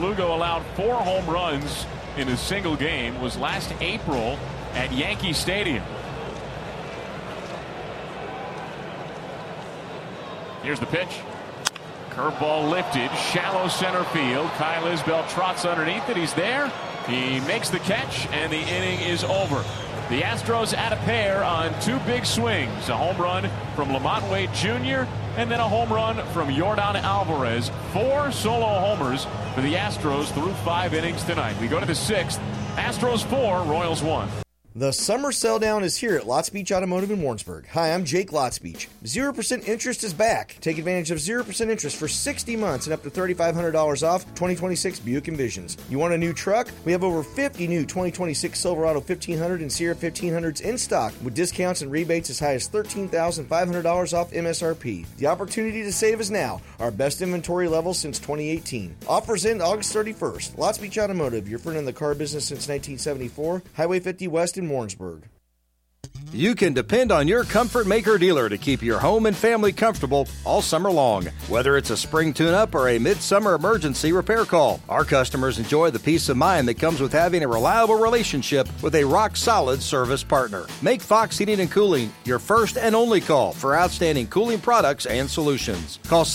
Lugo allowed 4 home runs in a single game was last April at Yankee Stadium. Here's the pitch. Curveball lifted, shallow center field. Kyle Isbell trots underneath it. He's there. He makes the catch, and the inning is over. The Astros add a pair on 2 big swings. A home run from Lamont Wade Jr. and then a home run from Yordan Alvarez. 4 solo homers for the Astros through 5 innings tonight. We go to the 6th. Astros 4, Royals 1. The summer sell down is here at Lots Beach Automotive in Warrensburg. Hi, I'm Jake Lots Beach. 0% interest is back. Take advantage of 0% interest for 60 months and up to $3,500 off 2026 Buick Envisions. You want a new truck? We have over 50 new 2026 Silverado 1500 and Sierra 1500s in stock with discounts and rebates as high as $13,500 off MSRP. The opportunity to save is now. Our best inventory level since 2018. Offers end August 31st. Lots Beach Automotive, your friend in the car business since 1974. Highway 50 West in Warrensburg. You can depend on your Comfort Maker dealer to keep your home and family comfortable all summer long. Whether it's a spring tune-up or a midsummer emergency repair call, our customers enjoy the peace of mind that comes with having a reliable relationship with a rock-solid service partner. Make Fox Heating and Cooling your first and only call for outstanding cooling products and solutions. Call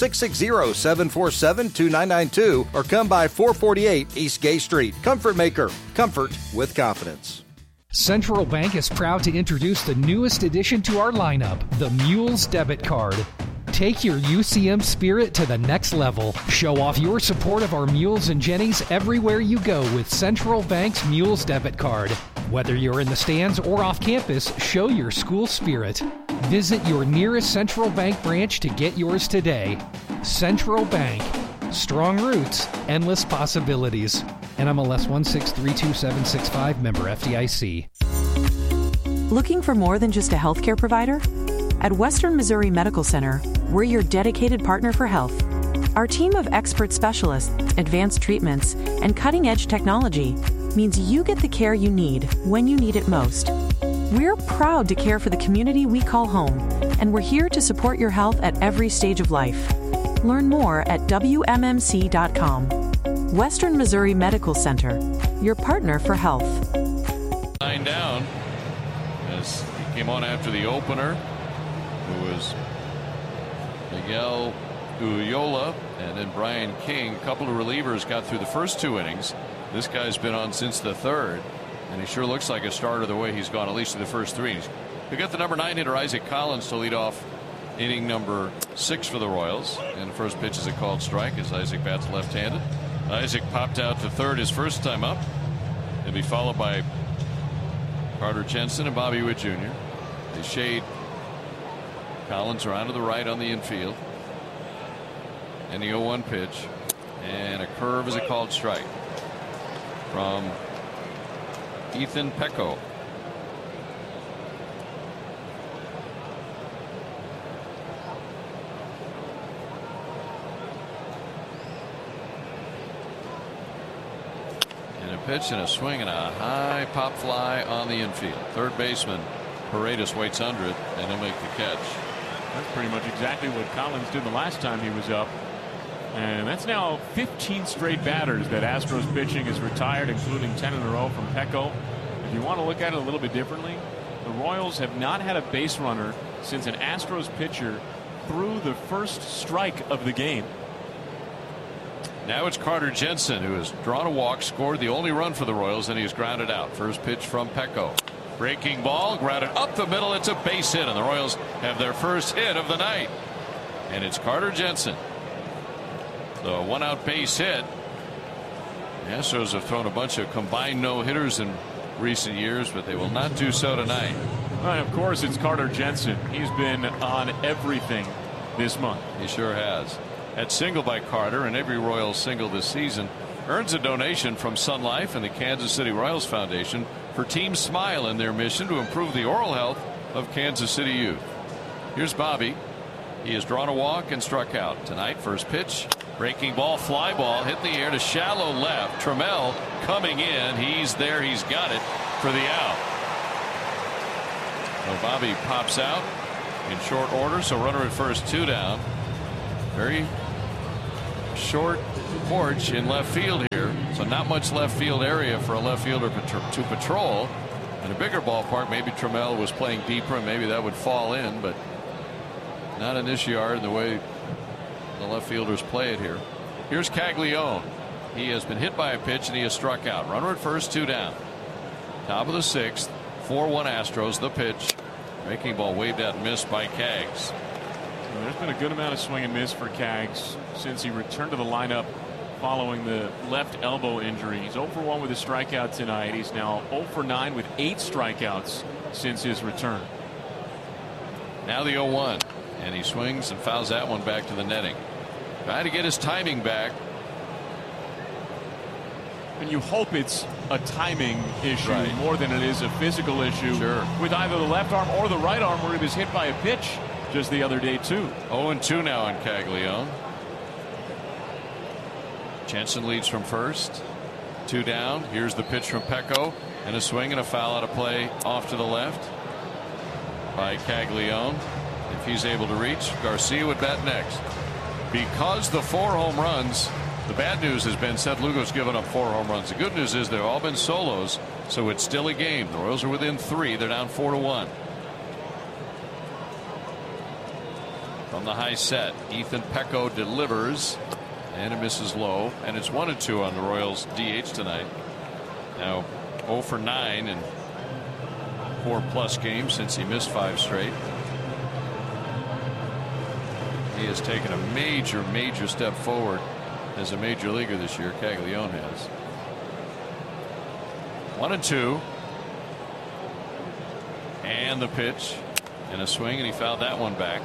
660-747-2992 or come by 448 East Gay Street. Comfort Maker. Comfort with confidence. Central Bank is proud to introduce the newest addition to our lineup, the Mules Debit Card. Take your UCM spirit to the next level. Show off your support of our Mules and Jennies everywhere you go with Central Bank's Mules Debit Card. Whether you're in the stands or off campus, show your school spirit. Visit your nearest Central Bank branch to get yours today. Central Bank. Strong roots, endless possibilities. NMLS 1632765, member FDIC. Looking for more than just a healthcare provider? At Western Missouri Medical Center, we're your dedicated partner for health. Our team of expert specialists, advanced treatments, and cutting-edge technology means you get the care you need when you need it most. We're proud to care for the community we call home, and we're here to support your health at every stage of life. Learn more at WMMC.com. Western Missouri Medical Center, your partner for health. 9 down as he came on after the opener, who was Miguel Uyola, and then Brian King. A couple of relievers got through the first 2 innings. This guy's been on since the 3rd, and he sure looks like a starter the way he's gone, at least in the first 3 innings. We got the number 9 hitter Isaac Collins to lead off inning number 6 for the Royals, and the first pitch is a called strike as Isaac bats left-handed. Isaac popped out to third his first time up. He'll be followed by Carter Jensen and Bobby Witt Jr. They shade Collins around to the right on the infield. And the 0-1 pitch. And a curve is a called strike from Ethan Pecco. Pitch and a swing and a high pop fly on the infield. Third baseman Paredes waits under it, and he'll make the catch. That's pretty much exactly what Collins did the last time he was up. And that's now 15 straight batters that Astros pitching is retired, including 10 in a row from Pecco. If you want to look at it a little bit differently, the Royals have not had a base runner since an Astros pitcher threw the first strike of the game. Now it's Carter Jensen, who has drawn a walk, scored the only run for the Royals, and he's grounded out. First pitch from Pecco. Breaking ball, grounded up the middle. It's a base hit, and the Royals have their first hit of the night. And it's Carter Jensen. The 1-out base hit. The Astros have thrown a bunch of combined no-hitters in recent years, but they will not do so tonight. Well, of course, it's Carter Jensen. He's been on everything this month. He sure has. That single by Carter, and every Royals single this season, earns a donation from Sun Life and the Kansas City Royals Foundation for Team Smile in their mission to improve the oral health of Kansas City youth. Here's Bobby. He has drawn a walk and struck out. Tonight, first pitch, breaking ball, fly ball, hit in the air to shallow left. Trammell coming in. He's there. He's got it for the out. So Bobby pops out in short order. So runner at first, 2 down. Very short porch in left field here, so not much left field area for a left fielder to patrol. In a bigger ballpark, maybe Trammell was playing deeper and maybe that would fall in, but not in this yard the way the left fielders play it here. Here's Caglione. He has been hit by a pitch and he has struck out. Runner at first, 2 down. Top of the 6th, 4-1 Astros. The pitch. Breaking ball waved out and missed by Cags. Well, there's been a good amount of swing and miss for Cags since he returned to the lineup following the left elbow injury. He's 0-for-1 with a strikeout tonight. He's now 0-for-9 with 8 strikeouts since his return. Now the 0-1, and he swings and fouls that one back to the netting. Trying to get his timing back. And you hope it's a timing issue right. more than it is a physical issue. Sure. With either the left arm or the right arm, where he was hit by a pitch just the other day too. 0-2 now on Caglione. Jensen leads from first. 2 down. Here's the pitch from Pecco, and a swing and a foul out of play off to the left by Caglione. If he's able to reach, Garcia would bat next. Because the 4 home runs, the bad news has been Seth Lugo's given up 4 home runs. The good news is they've all been solos, so it's still a game. The Royals are within 3. They're down 4-1. From the high set, Ethan Pecco delivers, and it misses low, and it's 1-2 on the Royals DH tonight. Now 0-for-9 in 4+ games since he missed 5 straight. He has taken a major step forward as a major leaguer this year. Caglione has. 1-2, and the pitch and a swing, and he fouled that one back.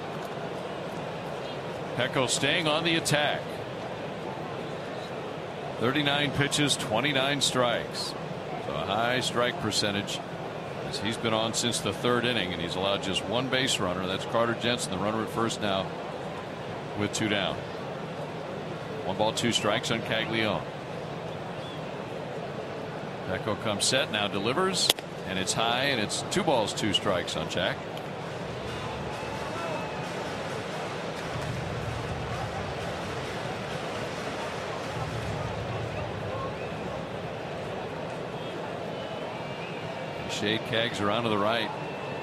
Pecco staying on the attack. 39 pitches, 29 strikes. So a high strike percentage as he's been on since the 3rd inning, and he's allowed just 1 base runner. That's Carter Jensen, the runner at first now with 2 down. 1 ball, 2 strikes on Caglione. Pecco comes set, now delivers, and it's high, and it's 2 balls, 2 strikes on Jack. Shade Cags around to the right.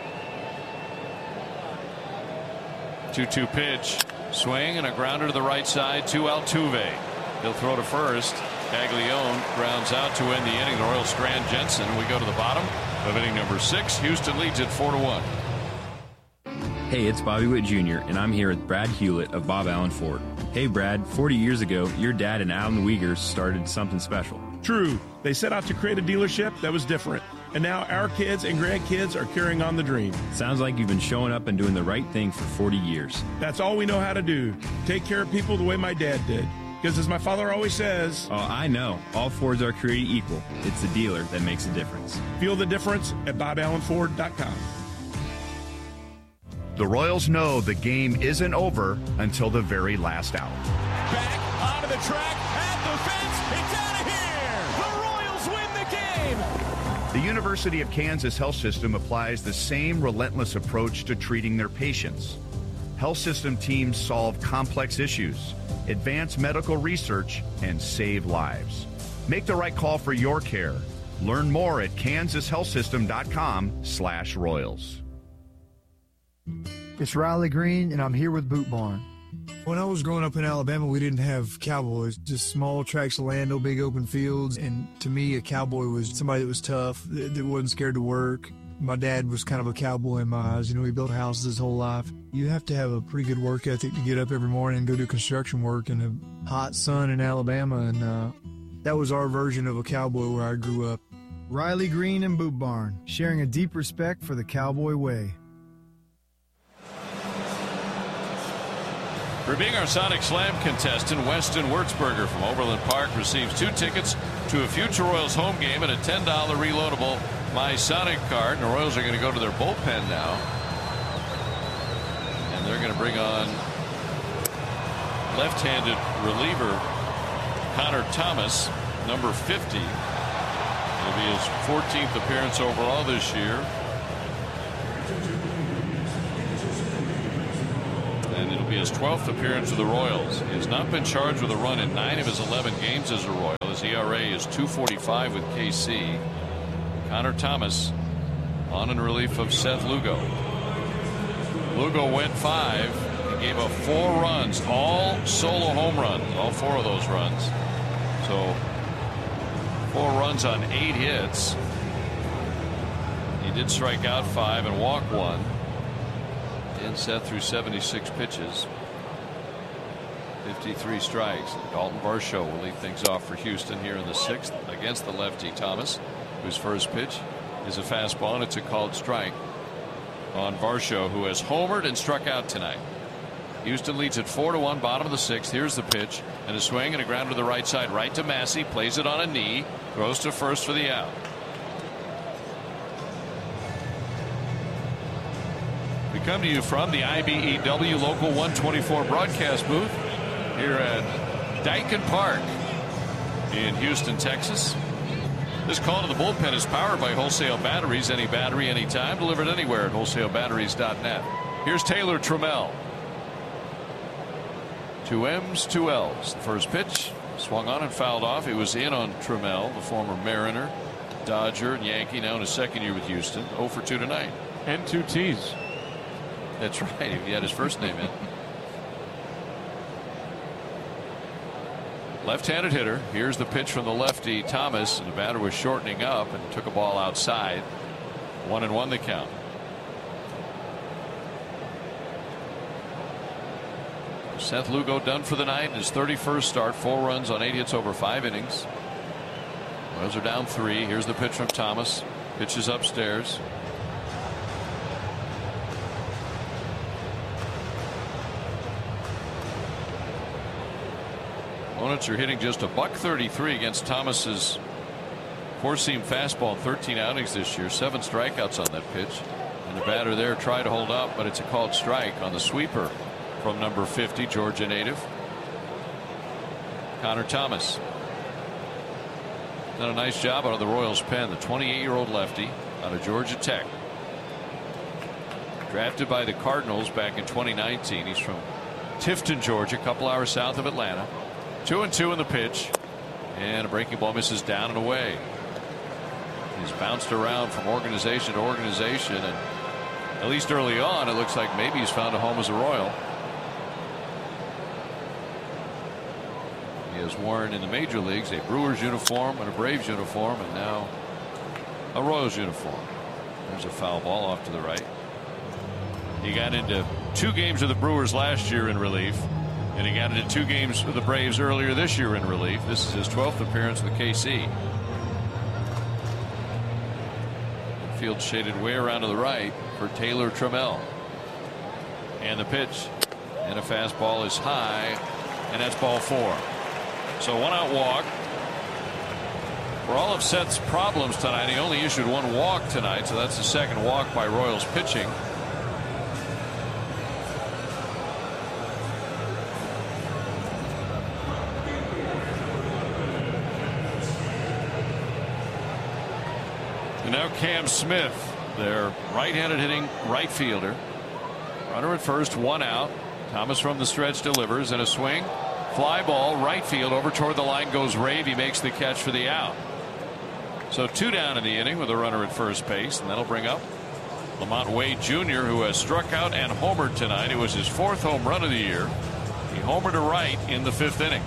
2-2 pitch. Swing and a grounder to the right side to Altuve. He'll throw to first. Caglione grounds out to end the inning. The Royals strand Jensen. We go to the bottom of inning number 6. Houston leads it 4-1. Hey, it's Bobby Witt Jr., and I'm here with Brad Hewlett of Bob Allen Ford. Hey, Brad, 40 years ago, your dad and Alan Wiegers started something special. True. They set out to create a dealership that was different. And now our kids and grandkids are carrying on the dream. Sounds like you've been showing up and doing the right thing for 40 years. That's all we know how to do. Take care of people the way my dad did. Because as my father always says... Oh, I know. All Fords are created equal. It's the dealer that makes a difference. Feel the difference at BobAllenFord.com. The Royals know the game isn't over until the very last out. Back onto the track, at the fence, it's out of here! The Royals win the game! The University of Kansas Health System applies the same relentless approach to treating their patients. Health system teams solve complex issues, advance medical research, and save lives. Make the right call for your care. Learn more at kansashealthsystem.com/Royals. It's Riley Green, and I'm here with Boot Barn. When I was growing up in Alabama, we didn't have cowboys, just small tracts of land, no big open fields. And to me, a cowboy was somebody that was tough, that wasn't scared to work. My dad was kind of a cowboy in my eyes. You know, he built houses his whole life. You have to have a pretty good work ethic to get up every morning and go do construction work in the hot sun in Alabama. And that was our version of a cowboy where I grew up. Riley Green and Boot Barn, sharing a deep respect for the cowboy way. For being our Sonic Slam contestant, Weston Wurtzberger from Overland Park receives 2 tickets to a future Royals home game and a $10 reloadable My Sonic card. And the Royals are going to go to their bullpen now. And they're going to bring on left-handed reliever Connor Thomas, number 50. It'll be his 14th appearance overall this year. And it'll It'll be his 12th appearance with the Royals. He has not been charged with a run in 9 of his 11 games as a Royal. His ERA is .245 with KC. Connor Thomas on in relief of Seth Lugo. Lugo went 5 and gave up 4 runs, all solo home runs, all 4 of those runs. So 4 runs on 8 hits. He did strike out 5 and walk 1. And Seth threw 76 pitches, 53 strikes. Dalton Varsho will lead things off for Houston here in the 6th against the lefty Thomas, whose first pitch is a fastball, and it's a called strike on Varsho, who has homered and struck out tonight. Houston leads at 4-1, bottom of the 6th. Here's the pitch and a swing and a ground to the right side, right to Massey, plays it on a knee, throws to first for the out. We come to you from the IBEW Local 124 broadcast booth here at Daikin Park in Houston, Texas. This call to the bullpen is powered by Wholesale Batteries. Any battery, anytime, delivered anywhere at wholesalebatteries.net. Here's Taylor Trammell. 2 M's, 2 L's. The first pitch swung on and fouled off. It was in on Trammell, the former Mariner, Dodger, and Yankee, now in his second year with Houston. 0 for 2 tonight. And 2 T's. That's right. He had his first name in. Left-handed hitter. Here's the pitch from the lefty Thomas, and the batter was shortening up and took a ball outside. 1-1 the count. Seth Lugo done for the night in his 31st start. 4 runs on 8 hits over 5 innings. Royals are down 3. Here's the pitch from Thomas. Pitches upstairs. Opponents are hitting just a .133 against Thomas's 4-seam fastball in 13 outings this year. 7 strikeouts on that pitch, and the batter there tried to hold up, but it's a called strike on the sweeper from number 50, Georgia native Connor Thomas. Done a nice job out of the Royals pen. The 28-year-old lefty out of Georgia Tech, drafted by the Cardinals back in 2019. He's from Tifton, Georgia, a couple hours south of Atlanta. 2-2 in the pitch, and a breaking ball misses down and away. He's bounced around from organization to organization, and at least early on it looks like maybe he's found a home as a Royal. He has worn in the major leagues a Brewers uniform and a Braves uniform, and now a Royals uniform. There's a foul ball off to the right. He got into 2 games of the Brewers last year in relief, and he got into 2 games with the Braves earlier this year in relief. This is his 12th appearance with KC. Field shaded way around to the right for Taylor Trammell. And the pitch and a fastball is high, and that's ball 4. So 1-out walk. For all of Seth's problems tonight, he only issued 1 walk tonight, so that's the 2nd walk by Royals pitching. And now Cam Smith, their right-handed hitting right fielder. Runner at first, 1 out. Thomas from the stretch delivers, and a swing. Fly ball, right field, over toward the line goes Rave. He makes the catch for the out. So 2 down in the inning with a runner at first base, and that'll bring up Lamont Wade Jr., who has struck out and homered tonight. It was his 4th home run of the year. He homered to right in the 5th inning.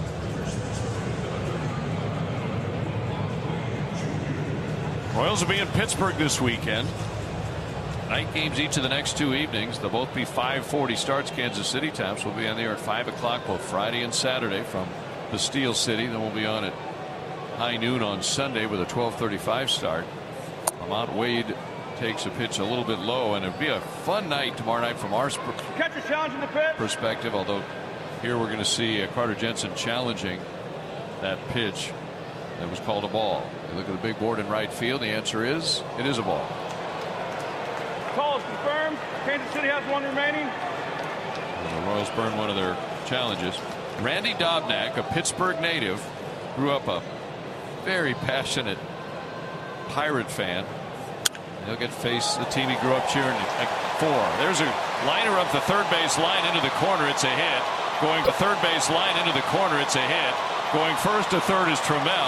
Royals will be in Pittsburgh this weekend. Night games each of the next 2 evenings. They'll both be 5:40 starts Kansas City time. So we'll be on the air at 5 o'clock both Friday and Saturday from the Steel City. Then we'll be on at high noon on Sunday with a 12:35 start. Lamont Wade takes a pitch a little bit low, and it'll be a fun night tomorrow night from our perspective. Although here we're going to see Carter Jensen challenging that pitch that was called a ball. You look at the big board in right field. The answer is it is a ball. Call is confirmed. Kansas City has 1 remaining. And the Royals burn one of their challenges. Randy Dobnak, a Pittsburgh native, grew up a very passionate Pirate fan. He'll get face the team he grew up cheering for. There's a liner up the third base line into the corner. It's a hit. Going to third base line into the corner. It's a hit. Going first to third is Trammell.